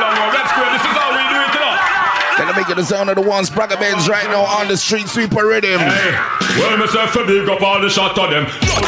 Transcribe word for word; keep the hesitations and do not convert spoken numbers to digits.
no, that's good. This is how we do it, you know. Gonna make it the sound of the one Spragga Benz right now on the street sweeper rhythm. Hey, well, myself, big up all the shot of them.